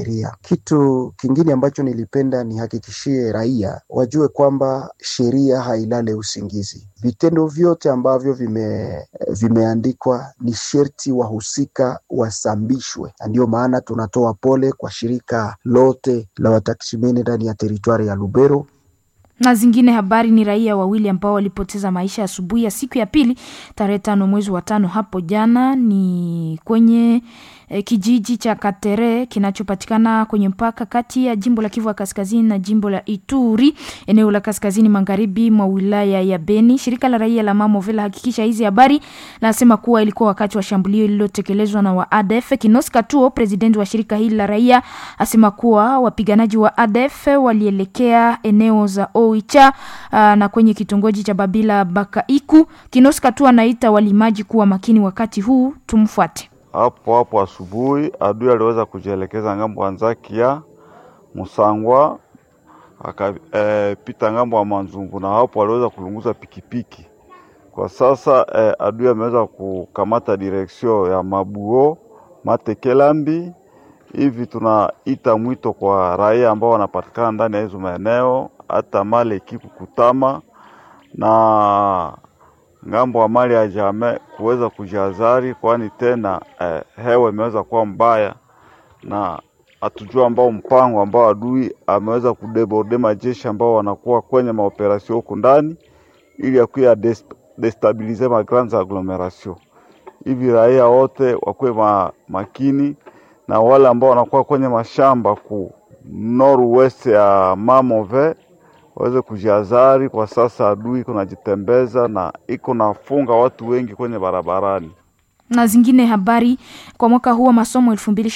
sheria. Kitu kingine ambacho nilipenda nihakikishie raia wajue kwamba sheria hailale usingizi. Vitendo vyote ambavyo vimeandikwa ni sherti wahusika wasambishwe. Ndio maana tunatoa pole kwa shirika lote la wataksimeni ndani ya teritwari ya Lubero. Na zingine habari ni raia wawili ambao walipoteza maisha asubuhi ya siku ya pili tarehe 5 mwezi wa 5 hapo jana, ni kwenye kijiji cha Katere kinachopatikana kwenye mpaka kati ya jimbo la Kivu ya Kaskazini na jimbo la Ituri, eneo la kaskazini magharibi mwa wilaya ya Beni. Shirika la raia la Mamovela hakikisha hizi habari, nasema kuwa ilikuwa wakati wa shambulio lililotekelezwa na wa ADF. Kinos Katuo, president wa shirika hili la raia, asema kuwa wapiganaji wa ADF walielekea eneo za Oicha na kwenye kitongoji cha Babila Bakaiku. Kinos Katuo anaita walimaji kuwa makini wakati huu, tumfuate. Hapo asubuhi adui aliweza kujielekeza ngambo anzaki ya Musangwa akapita ngambo wa Manzungu, na hapo aliweza kulunguza pikipiki. Kwa sasa adui ameweza kukamata direction ya Mabuo Matekelambi. Hivi tunaita mwito kwa raia ambao wanapatikana ndani ya hizo maeneo, hata mali kikukutama na ngambo wa mali ya jame kuweza kujihadhari, kwani tena hewa imeweza kuwa mbaya, na hatujua ambao mpango ambao adui ameweza kudeborde majeshi ambao wanakuwa kwenye maoperasyon huko ndani ili yakuya destabilize ma grandes agglomeration. Hivi raia wote wakuwe makini, na wale ambao wanakuwa kwenye mashamba ku northwest ya Mamove waweze kujihadhari. Kwa sasa adui kuna jitembeza na iko nafunga watu wengi kwenye barabarani. Na zingine habari, kwa mwaka huu wa masomo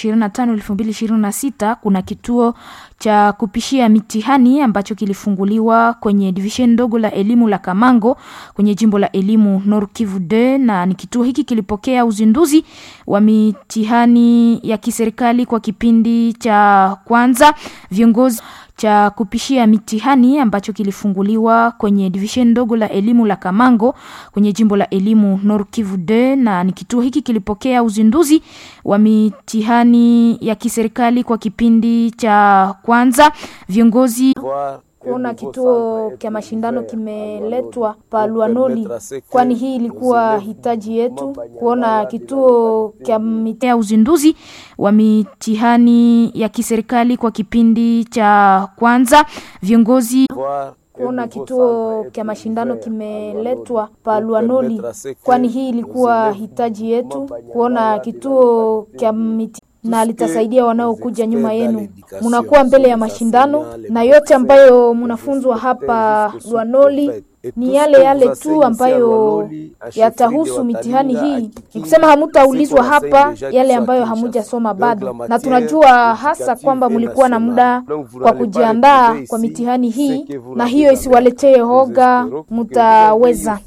2025-2026 kuna kituo cha kupishia mitihani ambacho kilifunguliwa kwenye division ndogo la elimu la Kamango kwenye jimbo la elimu Nord Kivu 2, na ni kituo hiki kilipokea uzinduzi wa mitihani ya kiserikali kwa kipindi cha kwanza. Viongozi cha kupishia mitihani ambacho kilifunguliwa kwenye division ndogo la elimu la Kamango kwenye jimbo la elimu Nord Kivu 2, na ni kituo hiki kilipokea uzinduzi wa mitihani ya kiserikali kwa kipindi cha kwanza. Viongozi kuona kituo cha mashindano kimeletwa pa Luanoli, kwani hii ilikuwa hitaji yetu kuona kituo cha uzinduzi wa mitihani ya kiserikali kwa kipindi cha kwanza. Viongozi kuona kituo cha mashindano kimeletwa pa Luanoli, kwani hii ilikuwa hitaji yetu kuona kituo cha na litasaidia wanaokuja nyuma yenu. Munakuwa mbele ya mashindano, na yote ambayo munafunzwa hapa Luanoli ni yale tu ambayo yatahusu mitihani hii. Nikusema hamutaulizwa hapa yale ambayo hamujasoma bado, na tunajua hasa kwamba mlikuwa na muda kwa kujiandaa kwa mitihani hii, na hiyo isiwaletee hoga, mutaweza.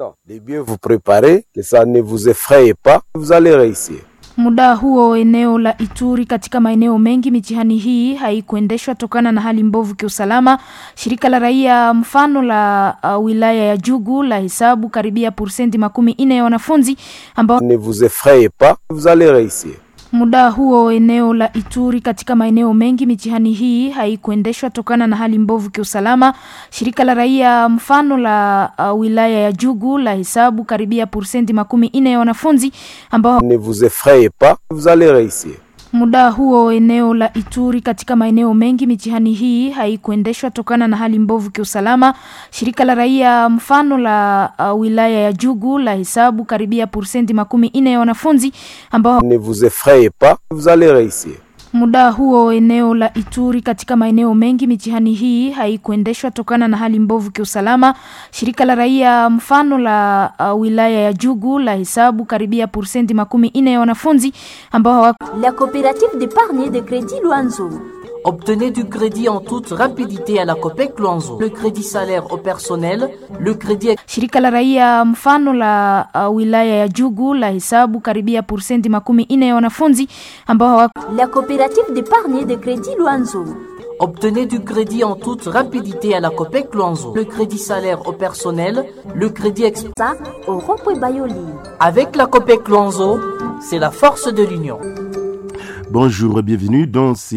Muda huo eneo la Ituri katika maeneo mengi mitihani hii haikuendeshwa tokana na hali mbovu kiusalama. Shirika la raia mfano la wilaya ya Jugu la hesabu karibia 40% ya wanafunzi ambao ne vous effrayez pas, vous allez réussir. Muda huo eneo la Ituri katika maeneo mengi mitihani hii haikuendeshwa tokana na hali mbovu kiusalama. Shirika la raia mfano la wilaya ya Jugu la hesabu karibia 40% ya wanafunzi ambao ne vous effrayez pas, vous allez réussir. Muda huo eneo la Ituri katika maeneo mengi mitihani hii haikuendeshwa tokana na hali mbovu kiusalama. Shirika la raia mfano la wilaya ya Jugu la hesabu karibia 40% ya wanafunzi ambao ne vous effrayez pas, vous allez réussir. Muda huo eneo la Ituri katika maeneo mengi mitihani hii haikuendeshwa tokana na hali mbovu kiusalama. Shirika la raia mfano la wilaya ya Jugu la hesabu karibia 40% ya wanafunzi ambao La coopérative d'épargne et de crédit Luanzo. Obtenez du crédit en toute rapidité à la Copec Luanzo. Le crédit salaire au personnel, le crédit... Shirika la raia mfano la wilaya ya Jugu la hesabu karibia 40% ya wanafunzi ambao La coopérative d'épargne et de crédit Luanzo. Obtenez du crédit en toute rapidité à la Copec Luanzo. Le crédit salaire au personnel, le crédit Ça, au rond-point Bayoli. Avec la Copec Luanzo, c'est la force de l'union. Bonjour et bienvenue dans ces